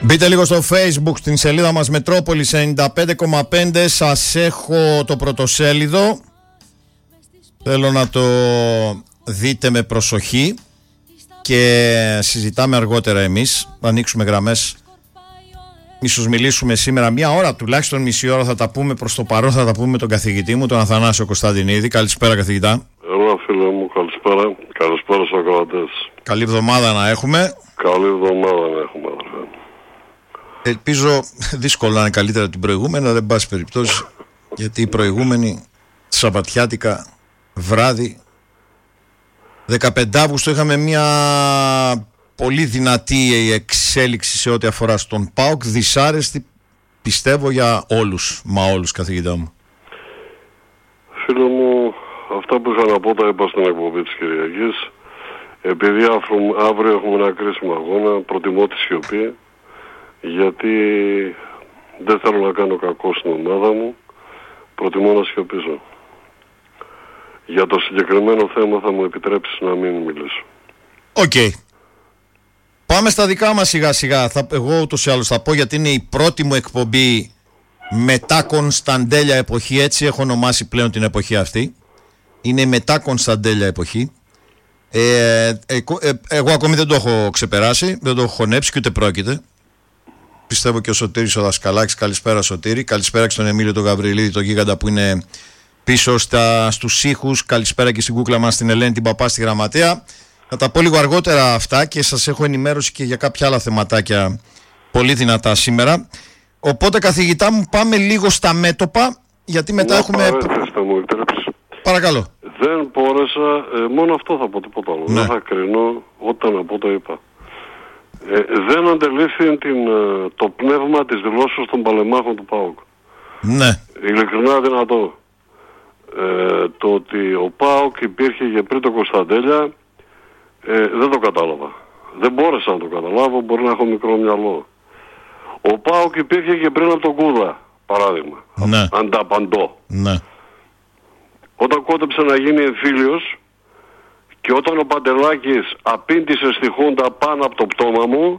Μπείτε λίγο στο Facebook, στην σελίδα μας Μετρόπολης 95,5. Σας έχω το πρωτοσέλιδο. Θέλω να το δείτε με προσοχή και συζητάμε αργότερα εμείς. Θα ανοίξουμε γραμμές. Ίσως μιλήσουμε σήμερα μία ώρα, τουλάχιστον μισή ώρα θα τα πούμε. Προς το παρόν θα τα πούμε με τον καθηγητή μου, τον Αθανάσιο Κωνσταντινίδη. Καλησπέρα, καθηγητά. Έλα, φίλε μου, καλησπέρα. Καλησπέρα στους ακροατές. Καλή εβδομάδα να έχουμε. Καλή εβδομάδα να έχουμε, αδερφέ. Ελπίζω δύσκολα να είναι καλύτερα την προηγούμενη, αλλά δεν πάση περιπτώσει, γιατί η προηγούμενη Σαββατιάτικα βράδυ 15 Αύγουστο είχαμε μια πολύ δυνατή εξέλιξη σε ό,τι αφορά στον ΠΑΟΚ, δυσάρεστη πιστεύω για όλους, καθηγητά μου. Φίλε μου, αυτά που είχα να πω τα είπα στην εκπομπή της Κυριακής. Επειδή αύριο έχουμε ένα κρίσιμο αγώνα, προτιμώ τη σιωπή, γιατί δεν θέλω να κάνω κακό στην ομάδα μου, προτιμώ να σιωπήσω. Για το συγκεκριμένο θέμα θα μου επιτρέψεις να μην μιλήσω. Οκ. Πάμε στα δικά μας σιγά σιγά. Εγώ ούτως ή άλλως θα πω, γιατί είναι η πρώτη μου εκπομπή μετά Κωνσταντέλια εποχή, έτσι έχω ονομάσει πλέον την εποχή αυτή. Είναι μετά Κωνσταντέλια εποχή. Εγώ ακόμη δεν το έχω ξεπεράσει, δεν το έχω χωνέψει και ούτε πρόκειται. Πιστεύω και ο Σωτήρης ο Δασκαλάκης. Καλησπέρα, Σωτήρη. Καλησπέρα και στον Εμίλιο τον Γαβριλίδη, τον γίγαντα που είναι πίσω στους ήχους. Καλησπέρα και στην κούκλα μας, την Ελένη την Παπά, στη γραμματεία. Θα τα πω λίγο αργότερα αυτά και σας έχω ενημέρωση και για κάποια άλλα θεματάκια πολύ δυνατά σήμερα. Οπότε, καθηγητά μου, πάμε λίγο στα μέτωπα, γιατί μετά έχουμε... μου επιτρέψεις. Παρακαλώ. Δεν μπόρεσα, μόνο αυτό θα πω, τίποτα άλλο. Ναι. Δεν θα κρίνω, όταν από το είπα. Δεν αντελήφθη το πνεύμα της δηλώσεως των παλεμάχων του ΠΑΟΚ. Ναι. Ειλικρινά δυνατό. Το ότι ο ΠΑΟΚ υπήρχε και πριν το Κωνσταντέλια, δεν το κατάλαβα. Δεν μπόρεσα να το καταλάβω, μπορεί να έχω μικρό μυαλό. Ο ΠΑΟΚ υπήρχε και πριν από τον Κούδα, παράδειγμα. Ναι. Ανταπαντώ. Ναι. Όταν κόντεψε να γίνει εμφύλιος και όταν ο Παντελάκης απήντησε στη Χούντα πάνω από το πτώμα μου,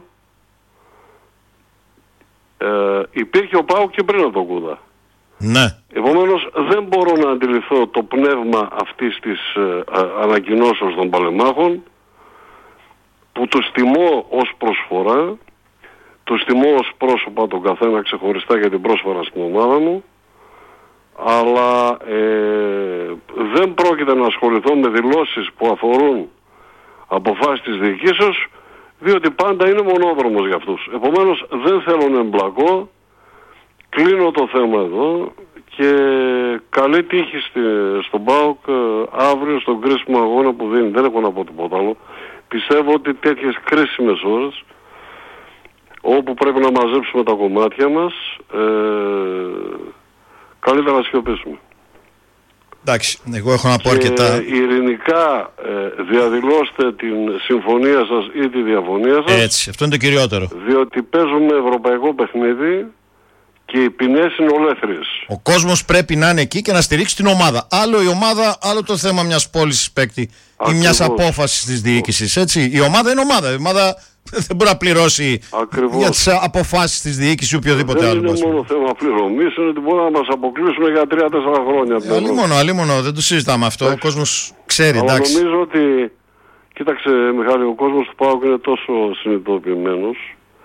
υπήρχε ο ΠΑΟΚ και πριν από τον Κούδα. Ναι. Επομένως δεν μπορώ να αντιληφθώ το πνεύμα αυτής της ανακοινώσεως των παλεμάχων, που τους τιμώ ως προσφορά, τους τιμώ ως πρόσωπα τον καθένα ξεχωριστά για την πρόσφορα στην ομάδα μου, αλλά δεν πρόκειται να ασχοληθώ με δηλώσεις που αφορούν αποφάσεις της διοικήσεως, διότι πάντα είναι μονόδρομος για αυτούς. Επομένως δεν θέλω να εμπλακώ, κλείνω το θέμα εδώ και καλή τύχη στον ΠΑΟΚ αύριο στον κρίσιμο αγώνα που δίνει. Δεν έχω να πω τίποτα άλλο. Πιστεύω ότι τέτοιες κρίσιμες ώρες, όπου πρέπει να μαζέψουμε τα κομμάτια μας, καλύτερα να σιωπήσουμε. Εντάξει, εγώ έχω να πω αρκετά. Ειρηνικά διαδηλώστε την συμφωνία σας ή τη διαφωνία σας. Έτσι, αυτό είναι το κυριότερο. Διότι παίζουμε ευρωπαϊκό παιχνίδι και οι ποινές είναι ολέθριες. Ο κόσμος πρέπει να είναι εκεί και να στηρίξει την ομάδα. Άλλο η ομάδα, άλλο το θέμα μιας πώλησης παίκτη ή μιας απόφασης της διοίκησης. Έτσι. Η ομάδα είναι ομάδα. Η ομάδα δεν μπορεί να πληρώσει για τις αποφάσεις της διοίκησης ή οποιοδήποτε άλλο. Δεν είναι μόνο θέμα πληρωμής, είναι ότι μπορεί να μας αποκλείσουν για 3-4 χρόνια. Αλίμονο, δεν το συζητάμε αυτό. Ο κόσμος ξέρει, αλλά εντάξει. νομίζω ότι, κοίταξε Μιχάλη, ο κόσμος του ΠΑΟΚ είναι τόσο συνειδητοποιημένος,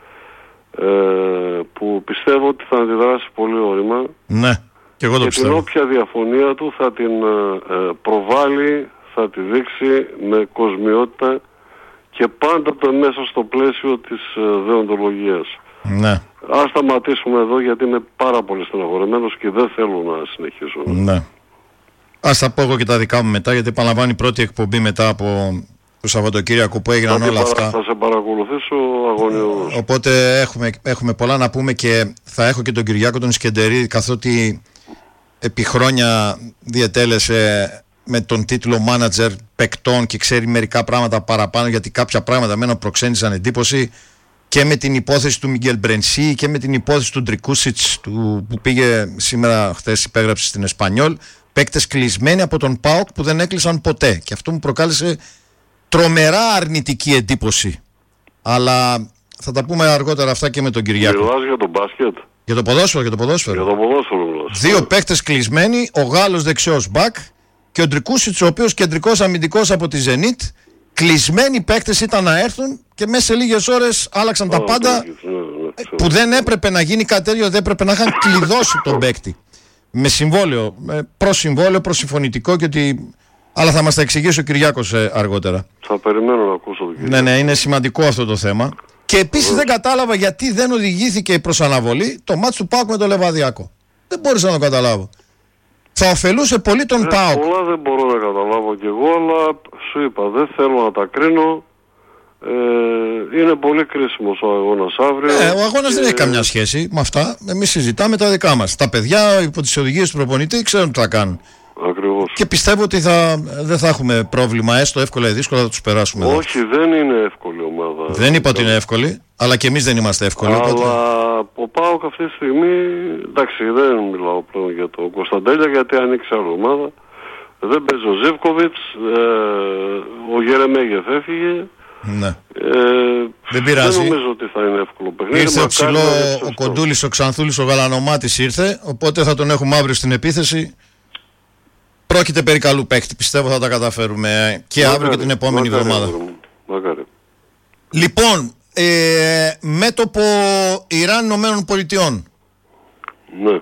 που πιστεύω ότι θα αντιδράσει πολύ όρημα. Ναι, και εγώ το πιστεύω. Και την όποια διαφωνία του θα την προβάλλει, θα τη δείξει με κοσμιότητα και πάντα μέσα στο πλαίσιο της δεοντολογίας. Ναι. Ας σταματήσουμε εδώ, γιατί είμαι πάρα πολύ στεναχωρεμένος και δεν θέλω να συνεχίσω. Ναι. Ας τα πω εγώ και τα δικά μου μετά, γιατί επαναλαμβάνει η πρώτη εκπομπή μετά από το Σαββατοκύριακο που έγιναν όλα αυτά. Θα σε παρακολουθήσω αγωνιώδως. Οπότε έχουμε πολλά να πούμε και θα έχω και τον Κυριάκο τον Ισκεντερίδη, καθότι επί χρόνια διετέλεσε με τον τίτλο manager παικτών και ξέρει μερικά πράγματα παραπάνω, γιατί κάποια πράγματα μένα προξένησαν εντύπωση, και με την υπόθεση του Μιγγέλ Μπρενσί και με την υπόθεση του Ντρικούσιτς που πήγε σήμερα, χθες υπέγραψε στην Εσπανιόλ, παίκτες κλεισμένοι από τον ΠΑΟΚ που δεν έκλεισαν ποτέ, και αυτό μου προκάλεσε τρομερά αρνητική εντύπωση. Αλλά Θα τα πούμε αργότερα αυτά και με τον Κυριάκο. Μιλάς για το μπάσκετ? Για το ποδόσφαιρο, Για το ποδόσφαιρο μιλάς. Δύο παίκτες κλεισμένοι, ο Γάλλος δεξιός μπακ και ο Ντρικούσιτς, ο οποίος κεντρικός αμυντικός από τη Ζενίτ. Κλεισμένοι παίκτες ήταν να έρθουν και μέσα σε λίγες ώρες άλλαξαν τα πάντα. Που δεν έπρεπε να γίνει κάτι τέτοιο, δεν έπρεπε να είχαν κλειδώσει τον παίκτη. Με συμβόλαιο, προς συμβόλαιο, προς συμφωνητικό και ότι... Αλλά θα μας τα εξηγήσει ο Κυριάκος αργότερα. Θα περιμένω να ακούσω τον Κυριάκο. Ναι, είναι σημαντικό αυτό το θέμα. Και επίσης δεν κατάλαβα γιατί δεν οδηγήθηκε προς αναβολή το μάτς του ΠΑΟΚ με το Λεβαδιακό. Δεν μπορούσα να το καταλάβω. Θα ωφελούσε πολύ τον ΠΑΟΚ. Πολλά δεν μπορώ να καταλάβω κι εγώ, αλλά σου είπα, δεν θέλω να τα κρίνω. Είναι πολύ κρίσιμος ο αγώνας αύριο. Ο αγώνας δεν έχει καμιά σχέση με αυτά. Εμείς συζητάμε τα δικά μας. Τα παιδιά υπό τις οδηγίες του προπονητή ξέρουν τι θα κάνουν. Ακριβώς. Και πιστεύω ότι δεν θα έχουμε πρόβλημα, έστω εύκολα ή δύσκολα θα τους περάσουμε. Όχι, δεν είναι εύκολη ομάδα. Δεν είπα ότι είναι εύκολη, αλλά και εμείς δεν είμαστε εύκολοι. Αλλά ο ΠΑΟΚ αυτή τη στιγμή, εντάξει, δεν μιλάω πλέον για τον Κωνσταντέλια γιατί ανοίξει άλλη ομάδα. Δεν παίζει ο Ζίβκοβιτς, ο Γερεμέγεφ έφυγε. Ναι. Δεν πειράζει. Δεν νομίζω ότι θα είναι εύκολο παιχνίδι. Ήρθε ο ψηλό, ο Κοντούλης, ο Ξανθούλης, ο Γαλανομάτης ήρθε, οπότε θα τον έχουμε αύριο στην επίθεση. Πρόκειται περί καλού παίκτη, πιστεύω θα τα καταφέρουμε και αύριο και την επόμενη εβδομάδα. Μακάρι. Λοιπόν, μέτωπο Ιράν Ηνωμένων Πολιτειών. Ναι.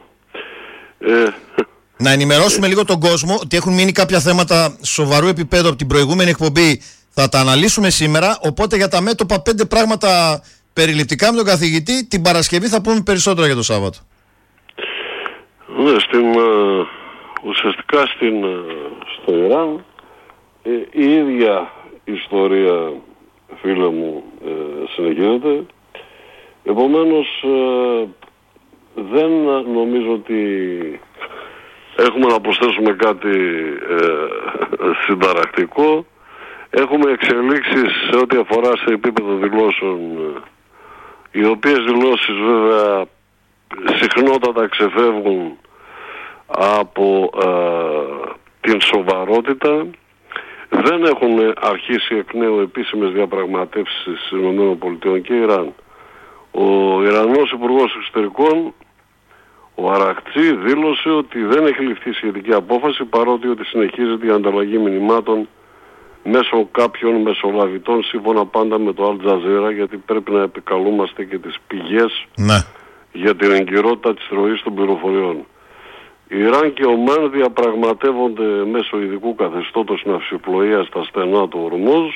Να ενημερώσουμε λίγο τον κόσμο ότι έχουν μείνει κάποια θέματα σοβαρού επίπεδου από την προηγούμενη εκπομπή. Θα τα αναλύσουμε σήμερα, οπότε για τα μέτωπα 5 πράγματα περιληπτικά με τον καθηγητή. Την Παρασκευή θα πούμε περισσότερα για το Σάββατο. Ναι, ουσιαστικά στο Ιράν η ίδια ιστορία, φίλε μου, συνεχίζεται. Επομένως δεν νομίζω ότι έχουμε να προσθέσουμε κάτι συνταρακτικό. Έχουμε εξελίξεις σε ό,τι αφορά σε επίπεδο δηλώσεων, οι οποίες δηλώσεις βέβαια συχνότατα ξεφεύγουν από την σοβαρότητα. Δεν έχουν αρχίσει εκ νέου επίσημες διαπραγματεύσεις ΗΠΑ και Ιράν. Ο Ιρανός Υπουργός Εξωτερικών, ο Αραχτζή, δήλωσε ότι δεν έχει ληφθεί σχετική απόφαση, παρότι ότι συνεχίζεται η ανταλλαγή μηνυμάτων μέσω κάποιων μεσολαβητών, σύμφωνα πάντα με το Al Jazeera, γιατί πρέπει να επικαλούμαστε και τις πηγές για την εγκυρότητα της ροής των πληροφοριών. Η Ιράν και ο Ομάν διαπραγματεύονται μέσω ειδικού καθεστώτος ναυσιπλοείας στα στενά του Ορμούζ.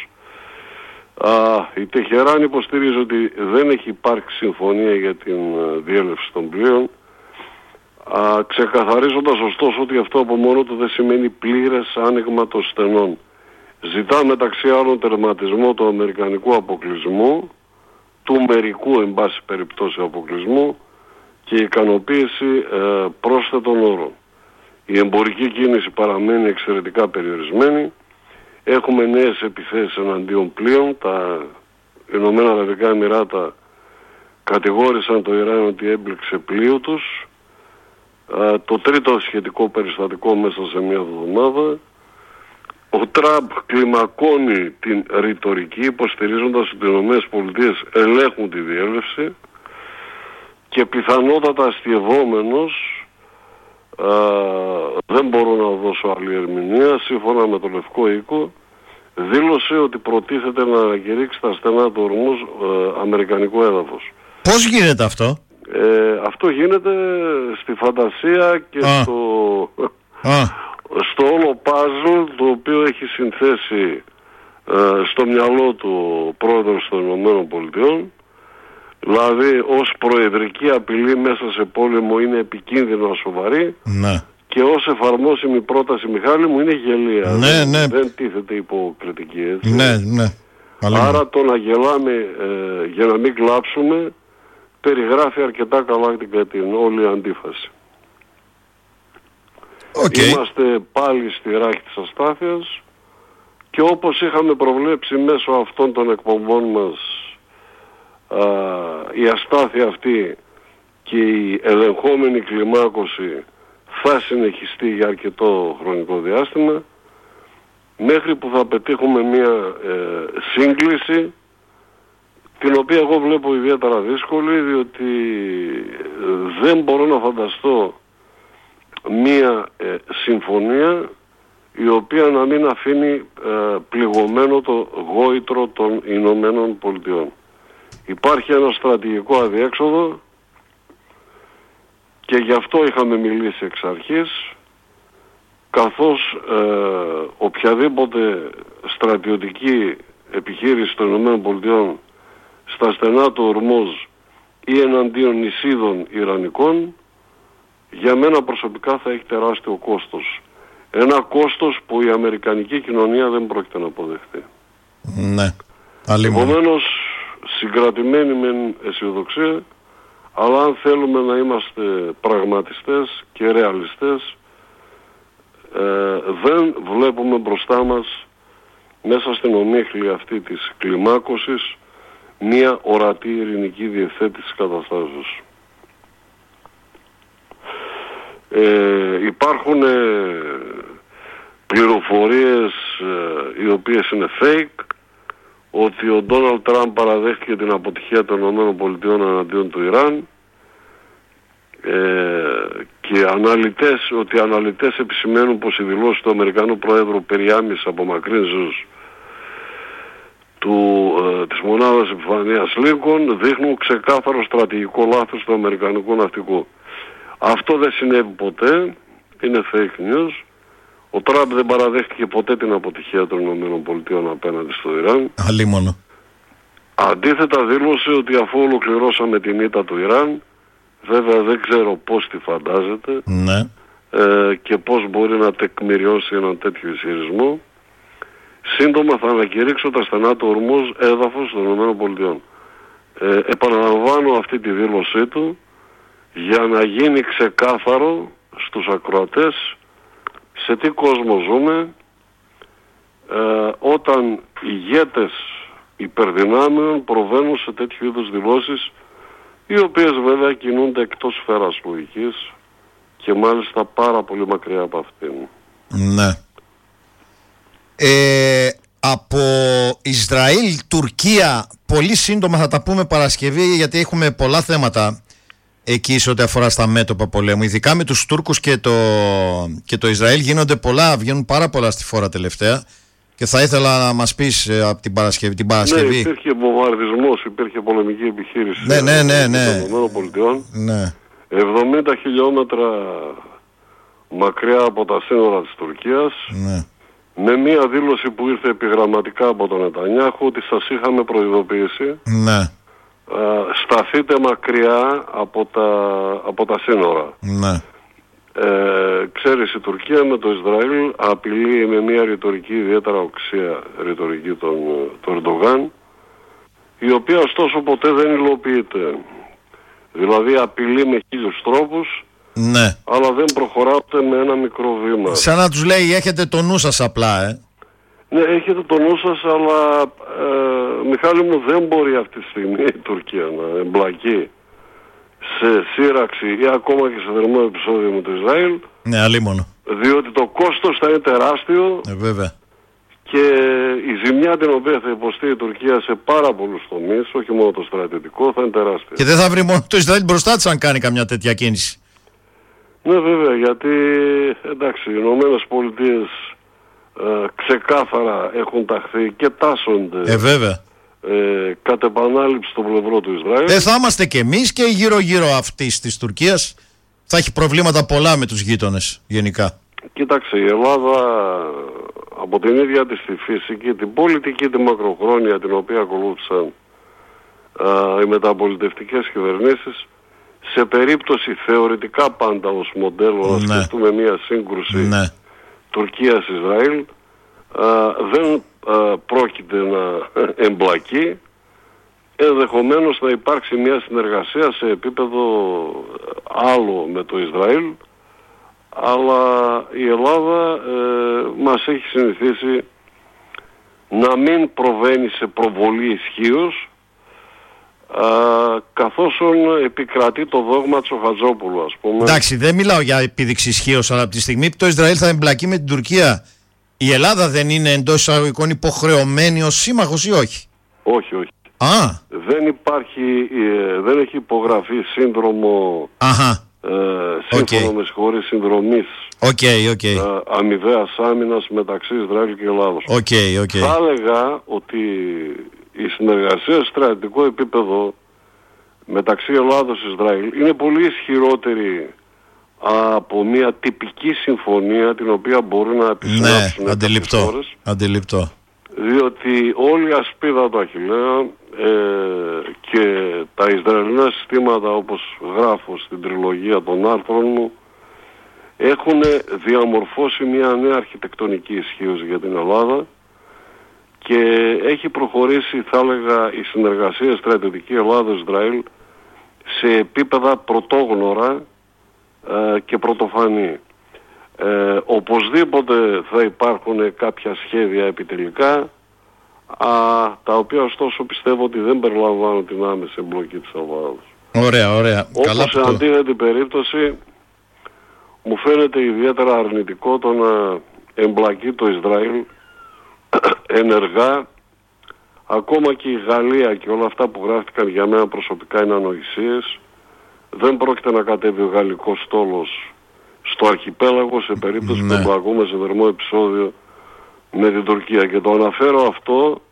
Η Τεχεράν υποστηρίζει ότι δεν έχει υπάρξει συμφωνία για την διέλευση των πλοίων, ξεκαθαρίζοντας ωστόσο ότι αυτό από μόνο του δεν σημαίνει πλήρες άνοιγμα των στενών. Ζητά μεταξύ άλλων τερματισμό του αμερικανικού αποκλεισμού, του μερικού εν πάση περιπτώσει αποκλεισμού και ικανοποίηση πρόσθετων όρων. Η εμπορική κίνηση παραμένει εξαιρετικά περιορισμένη. Έχουμε νέες επιθέσεις εναντίον πλοίων. Τα Ηνωμένα Αραβικά Εμιράτα κατηγόρησαν το Ιράν ότι έμπληξε πλοίο τους. Το τρίτο σχετικό περιστατικό μέσα σε μια εβδομάδα. Ο Τραμπ κλιμακώνει την ρητορική υποστηρίζοντας ότι οι ΗΠΑ ελέγχουν τη διέλευση και πιθανότατα αστειευόμενος, δεν μπορώ να δώσω άλλη ερμηνεία, σύμφωνα με το Λευκό Οίκο, δήλωσε ότι προτίθεται να ανακηρύξει τα στενά του Ορμούζ αμερικανικό έδαφος. Πώς γίνεται αυτό? Αυτό γίνεται στη φαντασία και στο όλο παζλ το οποίο έχει συνθέσει στο μυαλό του ο πρόεδρος των Ηνωμένων Πολιτειών. Δηλαδή ως προεδρική απειλή μέσα σε πόλεμο είναι επικίνδυνο ασοβαρή. Ναι. Και ως εφαρμόσιμη πρόταση, Μιχάλη μου, είναι γελία. Ναι. Δεν τίθεται υπό κριτική, έτσι. Ναι. Άρα το να γελάμε για να μην κλάψουμε περιγράφει αρκετά καλά την όλη αντίφαση. Είμαστε πάλι στη ράχη της αστάθειας και όπως είχαμε προβλέψει μέσω αυτών των εκπομπών μας, η αστάθεια αυτή και η ελεγχόμενη κλιμάκωση θα συνεχιστεί για αρκετό χρονικό διάστημα, μέχρι που θα πετύχουμε μια σύγκληση την οποία εγώ βλέπω ιδιαίτερα δύσκολη, διότι δεν μπορώ να φανταστώ μία συμφωνία η οποία να μην αφήνει πληγωμένο το γόητρο των Ηνωμένων Πολιτειών. Υπάρχει ένα στρατηγικό αδιέξοδο και γι' αυτό είχαμε μιλήσει εξ αρχής, καθώς οποιαδήποτε στρατιωτική επιχείρηση των Ηνωμένων Πολιτειών στα στενά του Ορμούζ ή εναντίον νησίδων Ιρανικών, για μένα προσωπικά θα έχει τεράστιο κόστος. Ένα κόστος που η αμερικανική κοινωνία δεν πρόκειται να αποδεχτεί. Ναι. Επομένως, συγκρατημένη με αισιοδοξία, αλλά αν θέλουμε να είμαστε πραγματιστές και ρεαλιστές, δεν βλέπουμε μπροστά μας, μέσα στην ομίχλη αυτή της κλιμάκωσης, μία ορατή ειρηνική διευθέτηση της καταστάσεως. Υπάρχουν πληροφορίες οι οποίες είναι fake, ότι ο Ντόναλντ Τραμπ παραδέχτηκε την αποτυχία των ΗΠΑ εναντίον του Ιράν, και ότι οι αναλυτές επισημαίνουν πως οι δηλώσεις του Αμερικανού Προέδρου περί άμεσης απομακρύνσεως της μονάδας επιφανείας Λίνκον δείχνουν ξεκάθαρο στρατηγικό λάθος του αμερικανικού ναυτικού. Αυτό δεν συνέβη ποτέ, είναι fake news. Ο Τραμπ δεν παραδέχτηκε ποτέ την αποτυχία των ΗΠΑ απέναντι στο Ιράν. Αλίμονο. Αντίθετα δήλωσε ότι αφού ολοκληρώσαμε την ήττα του Ιράν, βέβαια δεν ξέρω πώς τη φαντάζεται, ναι, και πώς μπορεί να τεκμηριώσει έναν τέτοιο ισχυρισμό, σύντομα θα ανακηρύξω τα στενά του Ορμούζ έδαφος των ΗΠΑ. Επαναλαμβάνω αυτή τη δήλωσή του για να γίνει ξεκάθαρο στους ακροατές σε τι κόσμο ζούμε, όταν ηγέτες υπερδυνάμεων προβαίνουν σε τέτοιου είδους δηλώσεις, οι οποίες βέβαια κινούνται εκτός σφαίρας λογικής και μάλιστα πάρα πολύ μακριά από αυτήν. Ναι. Από Ισραήλ, Τουρκία, πολύ σύντομα θα τα πούμε Παρασκευή, γιατί έχουμε πολλά θέματα εκεί σε ό,τι αφορά στα μέτωπα πολέμου. Ειδικά με τους Τούρκους και το Ισραήλ γίνονται πολλά, βγαίνουν πάρα πολλά στη φόρα τελευταία. Και θα ήθελα να μας πεις από την Παρασκευή. Ναι, υπήρχε βομβαρδισμός, υπήρχε πολεμική επιχείρηση των ΗΠΑ. Ναι. 70 χιλιόμετρα μακριά από τα σύνορα της Τουρκίας. Ναι. Με μία δήλωση που ήρθε επιγραμματικά από τον Νετανιάχου ότι σας είχαμε προειδοποιήσει. Ναι. Σταθείτε μακριά από τα σύνορα. Ναι. Ξέρεις, η Τουρκία με το Ισραήλ απειλεί με μια ρητορική, ιδιαίτερα οξία ρητορική του Ερντογάν, η οποία ωστόσο ποτέ δεν υλοποιείται. Δηλαδή απειλεί με 1000 τρόπους, ναι, αλλά δεν προχωράτε με ένα μικρό βήμα. Σαν να τους λέει έχετε το νου σας απλά, Ναι, έχετε το νου σας, αλλά Μιχάλη μου, δεν μπορεί αυτή τη στιγμή η Τουρκία να εμπλακεί σε σύραξη ή ακόμα και σε θερμό επεισόδιο με το Ισραήλ. Ναι, αλίμονο. Διότι το κόστος θα είναι τεράστιο, βέβαια, και η ζημιά την οποία θα υποστεί η Τουρκία σε πάρα πολλούς τομείς, όχι μόνο το στρατιωτικό, θα είναι τεράστια. Και δεν θα βρει μόνο το Ισραήλ μπροστά της αν κάνει καμιά τέτοια κίνηση. Ναι, βέβαια, γιατί εντάξει, οι Ηνωμένες Πολιτείες ξεκάθαρα έχουν ταχθεί και τάσσονται. Βέβαια. Κατ' επανάληψη στο πλευρό του Ισραήλ. Θα είμαστε κι εμείς και γύρω-γύρω αυτής της Τουρκίας θα έχει προβλήματα πολλά με τους γείτονες γενικά. Κοίταξε, η Ελλάδα από την ίδια της τη φύση και την πολιτική τη μακροχρόνια την οποία ακολούθησαν οι μεταπολιτευτικές κυβερνήσεις, σε περίπτωση θεωρητικά πάντα ως μοντέλο, να σκεφτούμε μια σύγκρουση Τουρκίας-Ισραήλ, δεν πρόκειται να εμπλακεί, ενδεχομένως να υπάρξει μια συνεργασία σε επίπεδο άλλο με το Ισραήλ, αλλά η Ελλάδα μας έχει συνηθίσει να μην προβαίνει σε προβολή ισχύως, καθώς επικρατεί το δόγμα Τσοχατζόπουλου, ας πούμε. Εντάξει, δεν μιλάω για επίδειξη ισχύως, αλλά από τη στιγμή που το Ισραήλ θα εμπλακεί με την Τουρκία, η Ελλάδα δεν είναι εντός εισαγωγικών υποχρεωμένη ως σύμμαχος ή όχι? Όχι. δεν έχει υπογραφεί σύνδρομο σύμφωνο με συγχωρείς συνδρομής αμοιβαίας άμυνας μεταξύ Ισραήλ και Ελλάδος. Θα έλεγα ότι η συνεργασία σε στρατιωτικό επίπεδο μεταξύ Ελλάδος και Ισραήλ είναι πολύ ισχυρότερη από μια τυπική συμφωνία την οποία μπορούν να επισυνάψουν αντιληπτό. Διότι όλη η ασπίδα του Αχιλλέα και τα Ισραηλινά συστήματα, όπως γράφω στην τριλογία των άρθρων μου, έχουν διαμορφώσει μια νέα αρχιτεκτονική ισχύως για την Ελλάδα και έχει προχωρήσει, θα έλεγα, η συνεργασία στρατιωτική Ελλάδος-Ισραήλ σε επίπεδα πρωτόγνωρα και πρωτοφανή. Οπωσδήποτε θα υπάρχουν κάποια σχέδια επιτελικά, τα οποία ωστόσο πιστεύω ότι δεν περιλαμβάνουν την άμεση εμπλοκή της Ελλάδος. Ωραία. Όπως σε αντίθετη περίπτωση μου φαίνεται ιδιαίτερα αρνητικό το να εμπλακεί το Ισραήλ ενεργά. Ακόμα και η Γαλλία και όλα αυτά που γράφτηκαν για μένα προσωπικά είναι ανοησίες. Δεν πρόκειται να κατέβει ο γαλλικός στόλος στο αρχιπέλαγο σε περίπτωση που εμπλακούμε σε θερμό επεισόδιο με την Τουρκία. Και το αναφέρω αυτό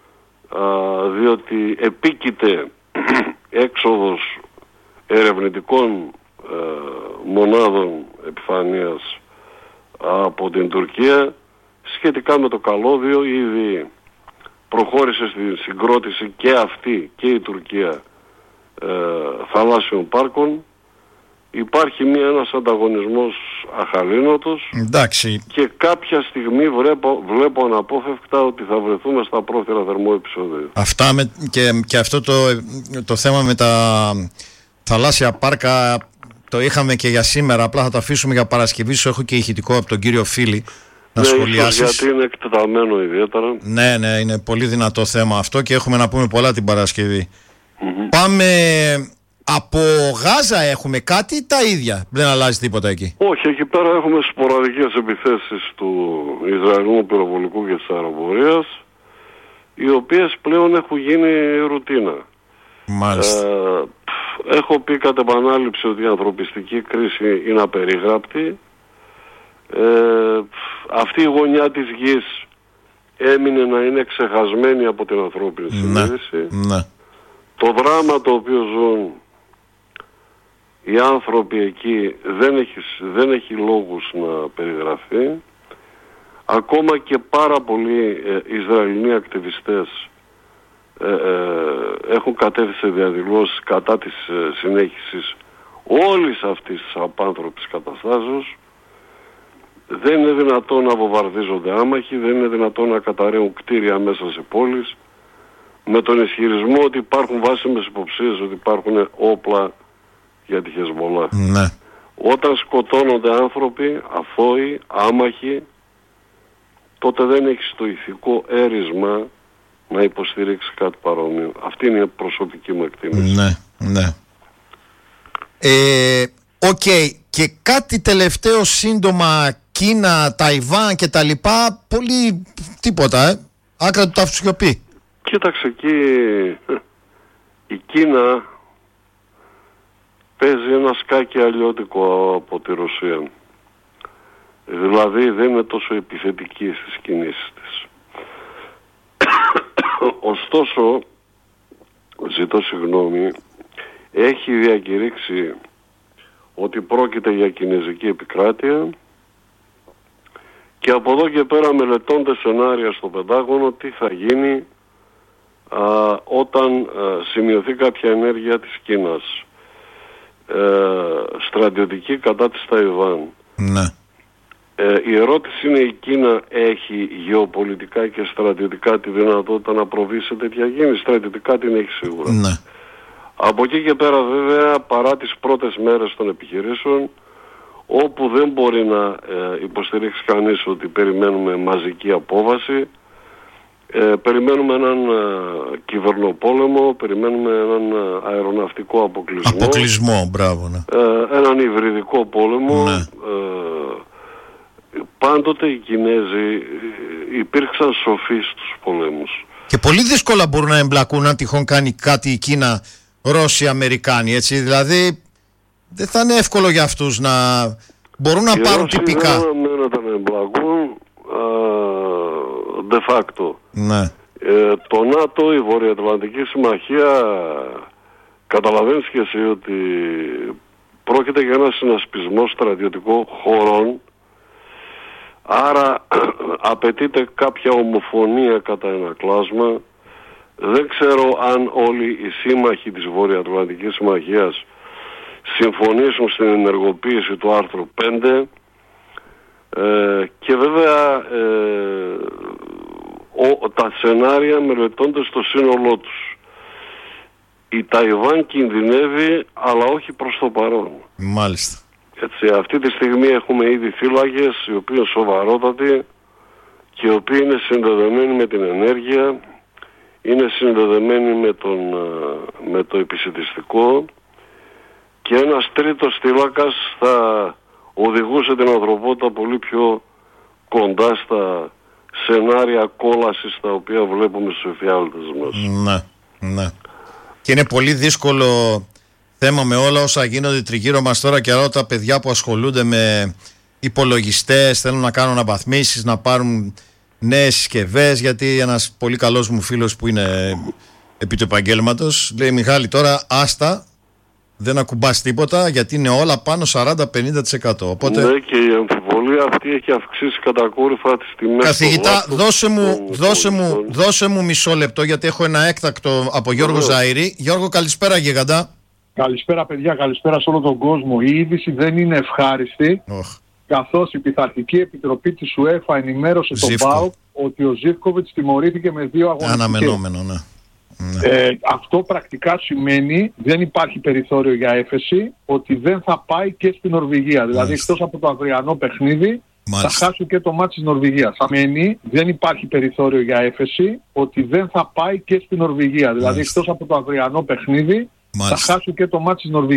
διότι επίκειται έξοδος ερευνητικών μονάδων επιφανείας από την Τουρκία σχετικά με το καλώδιο. Ήδη προχώρησε στην συγκρότηση και αυτή και η Τουρκία θαλάσσιων πάρκων. Υπάρχει ένας ανταγωνισμός αχαλήνοτος. Εντάξει. Και κάποια στιγμή βλέπω αναπόφευκτα ότι θα βρεθούμε στα πρόθυρα θερμό επεισόδιο. Αυτά και αυτό το θέμα με τα θαλάσσια πάρκα το είχαμε και για σήμερα. Απλά θα το αφήσουμε για Παρασκευή. Σου έχω και ηχητικό από τον κύριο Φίλη να σχολιάσεις. Γιατί είναι εκτεταμένο ιδιαίτερα. Ναι, είναι πολύ δυνατό θέμα αυτό και έχουμε να πούμε πολλά την Παρασκευή. Πάμε... Από Γάζα έχουμε κάτι τα ίδια, δεν αλλάζει τίποτα εκεί? Όχι, εκεί πέρα έχουμε σποραδικές επιθέσεις του Ισραηλινού πυροβολικού και της αεροπορίας, οι οποίες πλέον έχουν γίνει ρουτίνα. Μάλιστα. Έχω πει κατ' επανάληψη ότι η ανθρωπιστική κρίση είναι απερίγραπτη. Αυτή η γωνιά της γης έμεινε να είναι ξεχασμένη από την ανθρώπινη συνείδηση. Το δράμα το οποίο ζουν οι άνθρωποι εκεί δεν έχει λόγους να περιγραφεί. Ακόμα και πάρα πολλοί Ισραηλινοί ακτιβιστές έχουν κατέβει σε διαδηλώσεις κατά της συνέχισης όλης αυτής της απάνθρωπης καταστάσεως. Δεν είναι δυνατόν να βομβαρδίζονται άμαχοι, δεν είναι δυνατόν να καταραίουν κτίρια μέσα σε πόλεις με τον ισχυρισμό ότι υπάρχουν βάσιμες υποψίες ότι υπάρχουν όπλα για τη Χεσμολά. Όταν σκοτώνονται άνθρωποι, αθώοι, άμαχοι, τότε δεν έχεις το ηθικό έρισμα να υποστηρίξει κάτι παρόμοιο. Αυτή είναι η προσωπική μου εκτίμηση. Και κάτι τελευταίο σύντομα, Κίνα, Ταϊβάν και τα λοιπά, πολύ τίποτα, άκρα του τάφου σιωπή. Κοίταξε εκεί, η Κίνα παίζει ένα σκάκι αλλιώτικο από τη Ρωσία. Δηλαδή δεν είναι τόσο επιθετική στις κινήσεις της. Ωστόσο, ζητώ συγγνώμη, έχει διακηρύξει ότι πρόκειται για κινεζική επικράτεια και από εδώ και πέρα μελετώνται σενάρια στο Πεντάγωνο τι θα γίνει όταν σημειωθεί κάποια ενέργεια της Κίνας στρατιωτική κατά της Ταϊβάν. Η ερώτηση είναι, η Κίνα έχει γεωπολιτικά και στρατιωτικά τη δυνατότητα να προβεί σε τέτοια κίνηση? Στρατιωτικά την έχει σίγουρα. Από εκεί και πέρα βέβαια, παρά τις πρώτες μέρες των επιχειρήσεων, όπου δεν μπορεί να υποστηρίξει κανείς ότι περιμένουμε μαζική απόβαση, περιμένουμε έναν κυβερνοπόλεμο, περιμένουμε έναν αεροναυτικό αποκλεισμό. Έναν υβριδικό πόλεμο. Πάντοτε οι Κινέζοι υπήρξαν σοφοί στους πολέμους. Και πολύ δύσκολα μπορούν να εμπλακούν αν τυχόν κάνει κάτι η Κίνα, Ρώσοι, Αμερικάνοι, έτσι. Δηλαδή δεν θα είναι εύκολο για αυτούς να μπορούν να πάρουν τυπικά. Δεν αναμένεται να εμπλακούν de facto. Ναι. Το ΝΑΤΟ, η Βορειοατλαντική Συμμαχία, καταλαβαίνεις και εσύ ότι πρόκειται για ένα συνασπισμό στρατιωτικών χωρών, άρα απαιτείται κάποια ομοφωνία κατά ένα κλάσμα. Δεν ξέρω αν όλοι οι σύμμαχοι της Βορειοατλαντικής Συμμαχίας συμφωνήσουν στην ενεργοποίηση του άρθρου 5, και βέβαια τα σενάρια μελετώνται στο σύνολό τους. Η Ταϊβάν κινδυνεύει, αλλά όχι προς το παρόν. Μάλιστα. Έτσι, αυτή τη στιγμή έχουμε ήδη φύλακες οι οποίοι είναι σοβαρότατοι και οι οποίοι είναι συνδεδεμένοι με την ενέργεια, είναι συνδεδεμένοι με το επισιτιστικό, και ένας τρίτος θύλακας θα οδηγούσε την ανθρωπότητα πολύ πιο κοντά στα σενάρια κόλασης τα οποία βλέπουμε στους εφιάλτες μας. Ναι, ναι. Και είναι πολύ δύσκολο θέμα με όλα όσα γίνονται τριγύρω μας τώρα, και όλα τα παιδιά που ασχολούνται με υπολογιστές, θέλουν να κάνουν αναβαθμίσεις, να πάρουν νέες συσκευές, γιατί ένας πολύ καλός μου φίλος που είναι επί του επαγγέλματος λέει, Μιχάλη, τώρα άστα, δεν ακουμπάς τίποτα, γιατί είναι όλα πάνω 40-50%. Οπότε... Ναι, και η αμφιβολία αυτή έχει αυξήσει κατακόρυφα τις τιμές. Καθηγητά, δώσε μου μισό λεπτό, γιατί έχω ένα έκτακτο από Γιώργο Ζαΐρη. Γιώργο, καλησπέρα γίγαντα. Καλησπέρα παιδιά, καλησπέρα σε όλο τον κόσμο. Η είδηση δεν είναι ευχάριστη, καθώς η Πειθαρχική Επιτροπή της UEFA ενημέρωσε τον ΠΑΟΚ ότι ο Ζίβκοβιτς τιμωρήθηκε με 2 αγωνιστικές. Αναμενόμενο, ναι. Αυτό πρακτικά σημαίνει δεν υπάρχει περιθώριο για έφεση, ότι δεν θα πάει και στην Νορβηγία. Δηλαδή εκτός από το αυριανό παιχνίδι θα χάσει και το μάτς της Νορβηγίας. Σημαίνει δεν υπάρχει περιθώριο για έφεση, ότι δεν θα πάει και στην Νορβηγία. Δηλαδή εκτός από το αυριανό παιχνίδι θα χάσει και το μάτς της Νορβηγίας.